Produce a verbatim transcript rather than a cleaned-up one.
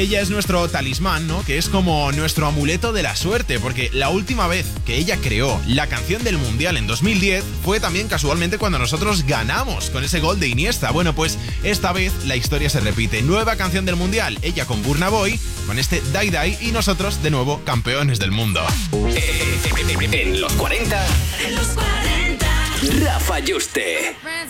Ella es nuestro talismán, ¿no? Que es como nuestro amuleto de la suerte, porque la última vez que ella creó la canción del Mundial en dos mil diez fue también casualmente cuando nosotros ganamos con ese gol de Iniesta. Bueno, pues esta vez la historia se repite. Nueva canción del Mundial, ella con Burna Boy, con este Die Die, y nosotros de nuevo campeones del mundo. En los cuarenta, En los cuarenta, Rafa Yuste.